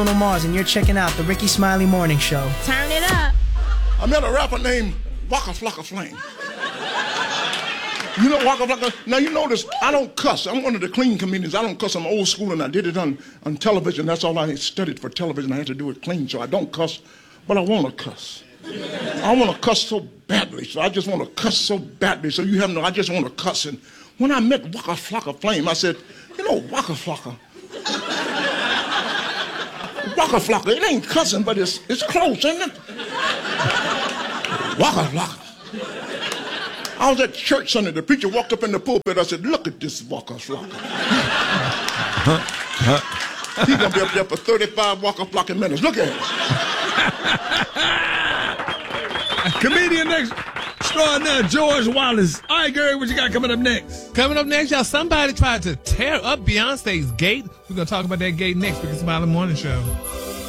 Bruno Mars, and you're checking out the Ricky Smiley Morning Show. Turn it up. I met a rapper named Waka Flocka Flame. You know Waka Flocka? Now you notice I don't cuss. I'm one of the clean comedians. I don't cuss. I'm old school, and I did it on television. That's all I studied for television. I had to do it clean, so I don't cuss, but I want to cuss. I want to cuss so badly, so I just want to cuss so badly. So you have no, I just want to cuss. And when I met Waka Flocka Flame, I said, you know, Waka Flocka. Waka Flocka, it ain't cussing, but it's close, ain't it? Waka Flocka. I was at church Sunday. The preacher walked up in the pulpit. I said, look at this Waka Flocka. He's going to be up there for 35 Waka Flocka minutes. Look at him. Comedian next extraordinaire George Wallace. All right, Gary, what you got coming up next? Coming up next, y'all, somebody tried to tear up Beyonce's gate. We're going to talk about that gate next because it's about the morning show.